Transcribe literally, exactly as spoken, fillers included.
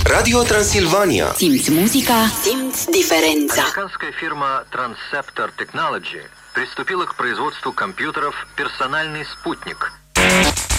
Radio Transilvania. Simți muzica, simți diferența. Американская фирма Transceptor Technology приступила к производству компьютеров «Персональный спутник».